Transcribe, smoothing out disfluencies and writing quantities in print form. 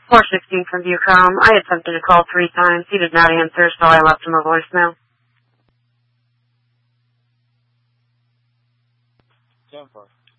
416 from Viewcom. I had attempted to call 3 times. He did not answer, so I left him a voicemail. 10-4.